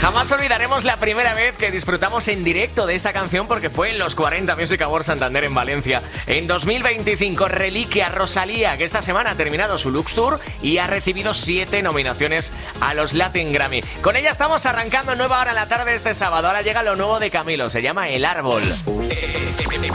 Jamás olvidaremos la primera vez que disfrutamos en directo de esta canción porque fue en los 40 Music Awards Santander en Valencia. En 2025, Reliquia, Rosalía, que esta semana ha terminado su Lux Tour y ha recibido 7 nominaciones a los Latin Grammy. Con ella estamos arrancando nueva hora en la tarde este sábado. Ahora llega lo nuevo de Camilo, se llama El Árbol.